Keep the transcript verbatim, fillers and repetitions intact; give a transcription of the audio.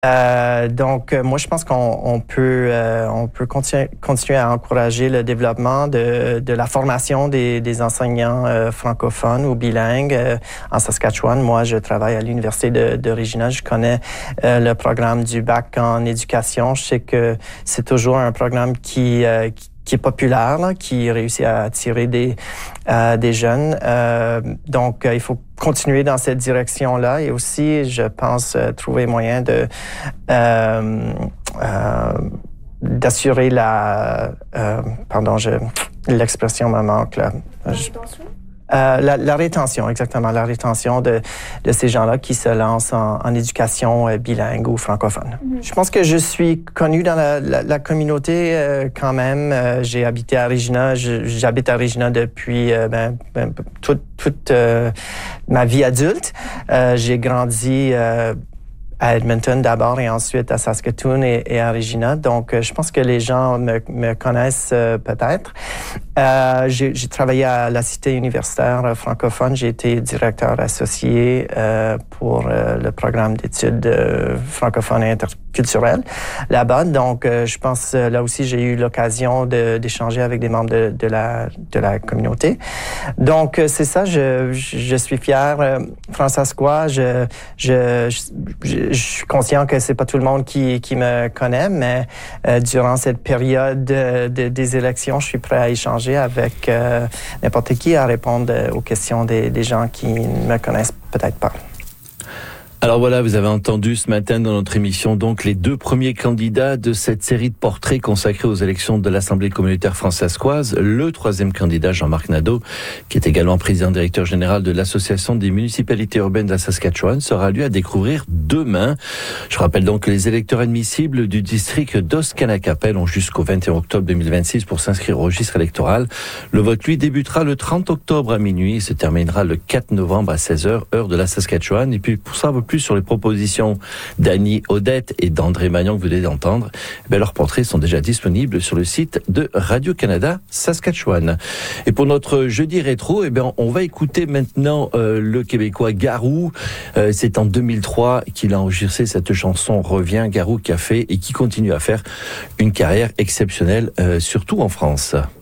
Euh, donc, moi, je pense qu'on on peut, euh, on peut continuer, continuer à encourager le développement de, de la formation des, des enseignants euh, francophones ou bilingues euh, en Saskatchewan. Moi, je travaille à l'Université de, de Regina. Je connais euh, le programme du bac en éducation. Je sais que c'est toujours un programme qui, euh, qui qui est populaire, là, qui réussit à attirer des, euh, des jeunes. Euh, donc, euh, il faut continuer dans cette direction-là et aussi, je pense, euh, trouver moyen de euh, euh, d'assurer la... Euh, pardon, je, l'expression me manque, là. Je, Euh, la, la rétention, exactement, la rétention de, de ces gens-là qui se lancent en, en éducation euh, bilingue ou francophone. Mm-hmm. Je pense que je suis connu dans la, la, la communauté euh, quand même. Euh, j'ai habité à Regina, je, j'habite à Regina depuis euh, ben, ben, toute, toute euh, ma vie adulte. Euh, j'ai grandi euh, à Edmonton d'abord et ensuite à Saskatoon et, et à Regina. Donc, euh, je pense que les gens me, me connaissent euh, peut-être. Euh, j'ai, j'ai travaillé à la Cité universitaire francophone. J'ai été directeur associé euh, pour euh, le programme d'études euh, francophones et interculturelles là-bas. Donc, euh, je pense euh, là aussi, j'ai eu l'occasion de, d'échanger avec des membres de, de, la, de la communauté. Donc, euh, c'est ça, je, je suis fier euh, francescois. Je, je, je, je suis conscient que c'est pas tout le monde qui, qui me connaît, mais euh, durant cette période de, de, des élections, je suis prêt à échanger avec euh, n'importe qui, à répondre aux questions des, des gens qui ne me connaissent peut-être pas. Alors voilà, vous avez entendu ce matin dans notre émission donc les deux premiers candidats de cette série de portraits consacrés aux élections de l'Assemblée communautaire francescoise. Le troisième candidat, Jean-Marc Nadeau, qui est également président-directeur général de l'Association des municipalités urbaines de la Saskatchewan, sera lui à découvrir demain. Je rappelle donc que les électeurs admissibles du district d'Oskanakapel ont jusqu'au vingt et un octobre deux mille vingt-six pour s'inscrire au registre électoral. Le vote, lui, débutera le trente octobre à minuit et se terminera le quatre novembre à seize heures, heure de la Saskatchewan. Et puis, pour savoir plus sur les propositions d'Annie Odette et d'André Magnon que vous venez d'entendre, eh leurs portraits sont déjà disponibles sur le site de Radio-Canada Saskatchewan. Et pour notre jeudi rétro, eh bien, on va écouter maintenant euh, le Québécois Garou. Euh, c'est en deux mille trois qu'il a enregistré cette chanson Reviens. Garou qui a fait et qui continue à faire une carrière exceptionnelle, euh, surtout en France.